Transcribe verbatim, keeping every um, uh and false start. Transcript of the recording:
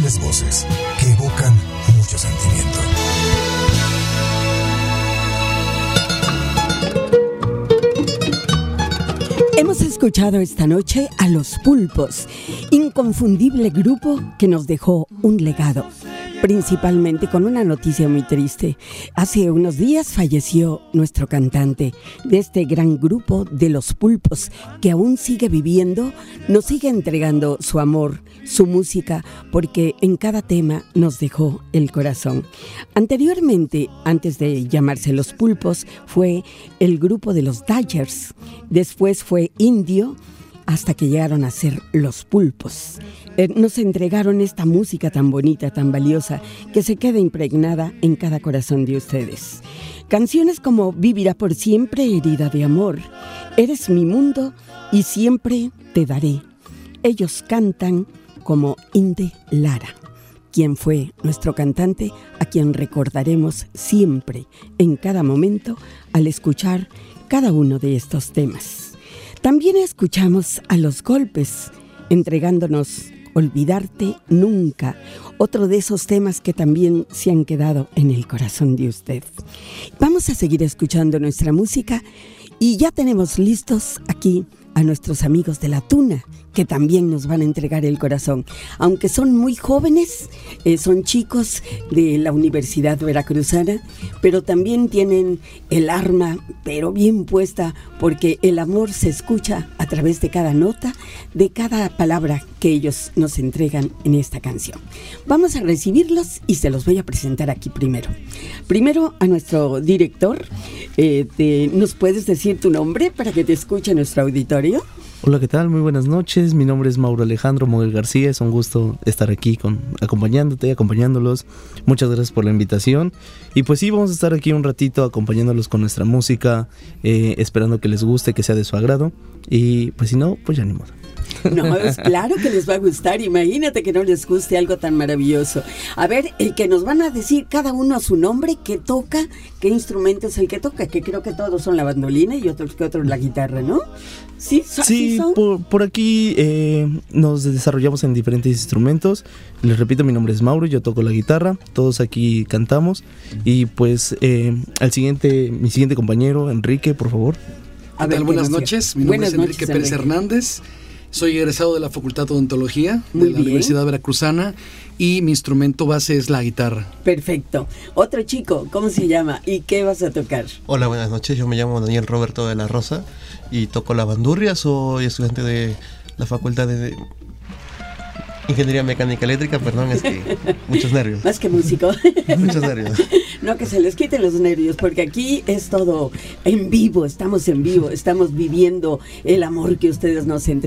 inconfundibles voces que evocan mucho sentimiento. Hemos escuchado esta noche a Los Pulpos, inconfundible grupo que nos dejó un legado, principalmente con una noticia muy triste. Hace unos días falleció nuestro cantante de este gran grupo de Los Pulpos, que aún sigue viviendo, nos sigue entregando su amor, su música, porque en cada tema nos dejó el corazón. Anteriormente, antes de llamarse Los Pulpos, fue el grupo de los Dodgers, después fue Indio, hasta que llegaron a ser Los Pulpos. Eh, nos entregaron esta música tan bonita, tan valiosa, que se queda impregnada en cada corazón de ustedes. Canciones como Vivirá por siempre, herida de amor, Eres mi mundo y siempre te daré. Ellos cantan como Inde Lara, quien fue nuestro cantante, a quien recordaremos siempre, en cada momento, al escuchar cada uno de estos temas. También escuchamos a Los Golpes, entregándonos Olvidarte Nunca, otro de esos temas que también se han quedado en el corazón de usted. Vamos a seguir escuchando nuestra música y ya tenemos listos aquí a nuestros amigos de La Tuna, que también nos van a entregar el corazón. Aunque son muy jóvenes, eh, son chicos de la Universidad Veracruzana, pero también tienen el arma, pero bien puesta, porque el amor se escucha a través de cada nota, de cada palabra que ellos nos entregan en esta canción. Vamos a recibirlos y se los voy a presentar aquí primero. Primero a nuestro director, eh, te, ¿nos puedes decir tu nombre para que te escuche nuestro auditorio? Hola, ¿qué tal? Muy buenas noches. Mi nombre es Mauro Alejandro Moguel García. Es un gusto estar aquí con, acompañándote, acompañándolos. Muchas gracias por la invitación. Y pues sí, vamos a estar aquí un ratito acompañándolos con nuestra música, eh, esperando que les guste, que sea de su agrado. Y pues si no, pues ya ni modo. No, es claro que les va a gustar. Imagínate que no les guste algo tan maravilloso. A ver, el que nos van a decir cada uno a su nombre, qué toca, qué instrumento es el que toca, que creo que todos son la bandolina y otros que otros la guitarra, ¿no? Sí, so, sí, ¿sí son? por, por aquí eh, nos desarrollamos en diferentes instrumentos. Les repito, mi nombre es Mauro, yo toco la guitarra, todos aquí cantamos. Y pues eh, al siguiente, mi siguiente compañero, Enrique, por favor. A ver, buenas noches, mi nombre buenas es Enrique noches, Pérez Enrique. Hernández. Soy egresado de la Facultad de Odontología Muy de la bien. Universidad Veracruzana y mi instrumento base es la guitarra. Perfecto. Otro chico, ¿cómo se llama? ¿Y qué vas a tocar? Hola, buenas noches. Yo me llamo Daniel Roberto de la Rosa y toco la bandurria. Soy estudiante de la Facultad de Ingeniería Mecánica Eléctrica. Perdón, es que muchos nervios. Más que músico. Muchos nervios. No, que se les quiten los nervios, porque aquí es todo en vivo, estamos en vivo, estamos viviendo el amor que ustedes nos entregan.